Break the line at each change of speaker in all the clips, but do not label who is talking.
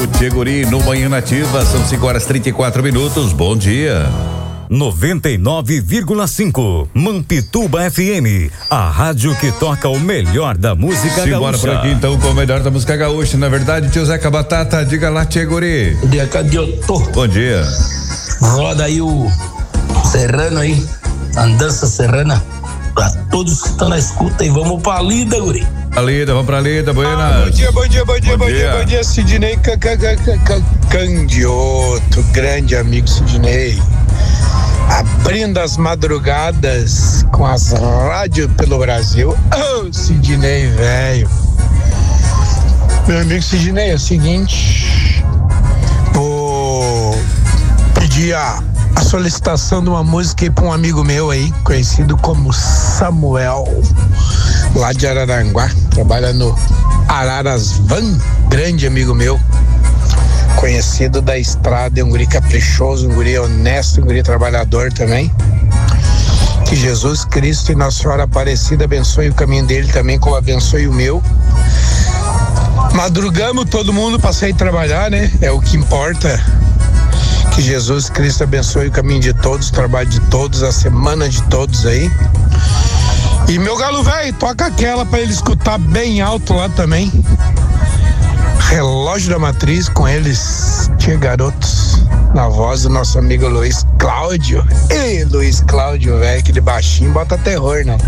Tcheguri no Manhã Nativa, são 5h34. Bom dia.
99,5 Mampituba FM, a rádio que toca o melhor da música gaúcha.
Simbora por aqui então com o melhor da música gaúcha, na verdade, tio Zeca Batata, diga lá, Tcheguri.
Bom dia, Cadioto.
Bom dia.
Roda aí o serrano aí, a dança serrana, pra todos que estão na escuta, e vamos pra lida, guri.
Vamos pra lida, buenas.
Bom dia, Sidney Candioto, grande amigo Sidney. Abrindo as madrugadas com as rádios pelo Brasil. Oh, Sidney, velho. Meu amigo Sidney, é o seguinte. Vou pedir a solicitação de uma música aí pra um amigo meu aí, conhecido como Samuel, lá de Araranguá. Trabalha no Araras Van, grande amigo meu. Conhecido da estrada, é um guri caprichoso, um guri honesto, um guri trabalhador também. Que Jesus Cristo e Nossa Senhora Aparecida abençoe o caminho dele também, como abençoe o meu. Madrugamos todo mundo para sair trabalhar, né? É o que importa. Que Jesus Cristo abençoe o caminho de todos, o trabalho de todos, a semana de todos aí. E meu galo velho, toca aquela para ele escutar bem alto lá também. Relógio da Matriz, com eles, Tia Garotos, na voz do nosso amigo Luiz Cláudio. Ei, Luiz Cláudio, velho, aquele baixinho bota terror, né?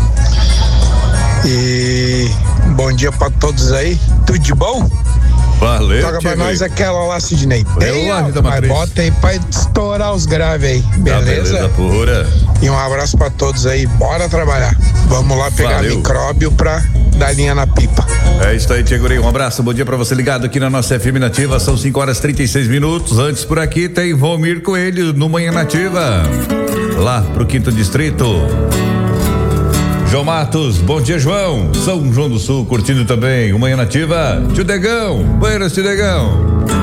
E bom dia pra todos aí, tudo de bom?
Valeu.
Toca pra nós aquela lá, Sidney.
Mas
bota aí pra estourar os graves aí, beleza?
Beleza pura.
E um abraço pra todos aí, bora trabalhar. Vamos lá pegar micróbio pra dar linha na pipa.
É isso aí, Tcheguri, um abraço, bom dia pra você ligado aqui na nossa FM Nativa, são 5h36. Antes por aqui tem Valmir Coelho no Manhã Nativa, lá pro 5º Distrito. João Matos, bom dia, João. São João do Sul, curtindo também o Manhã Nativa. Tio Degão, buenas, tio Degão.